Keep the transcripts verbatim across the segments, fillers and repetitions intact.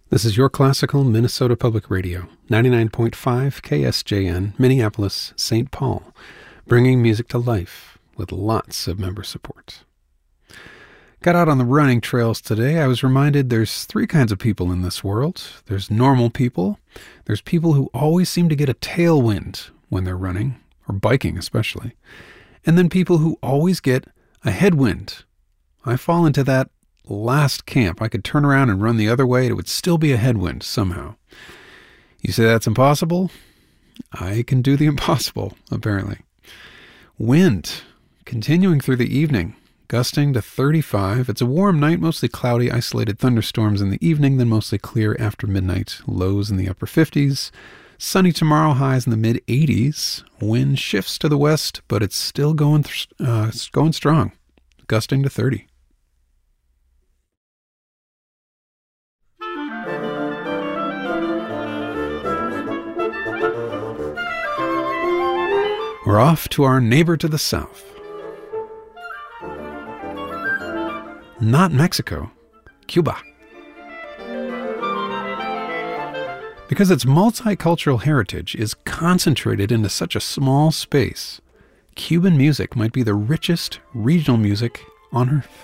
This is your classical Minnesota Public Radio, ninety-nine point five K S J N, Minneapolis, Saint Paul, bringing music to life with lots of member support. Got out on the running trails today. I was reminded there's three kinds of people in this world. There's normal people. There's people who always seem to get a tailwind when they're running, or biking especially. And then people who always get a headwind. I fall into that last camp. I could turn around and run the other way. It would still be a headwind somehow. You say that's impossible? I can do the impossible, apparently. Wind, continuing through the evening, gusting to thirty-five. It's a warm night, mostly cloudy, isolated thunderstorms in the evening, then mostly clear after midnight. Lows in the upper fifties. Sunny tomorrow, highs in the mid eighties. Wind shifts to the west, but it's still going, th- uh, it's going strong, gusting to thirty. We're off to our neighbor to the south. Not Mexico, Cuba. Because its multicultural heritage is concentrated into such a small space, Cuban music might be the richest regional music on earth.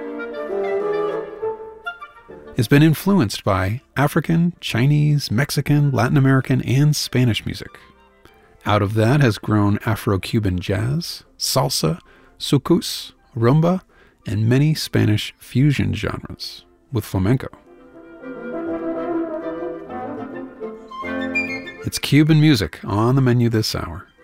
It's been influenced by African, Chinese, Mexican, Latin American, and Spanish music. Out of that has grown Afro-Cuban jazz, salsa, soukous, rumba, and many Spanish fusion genres, with flamenco. It's Cuban music on the menu this hour.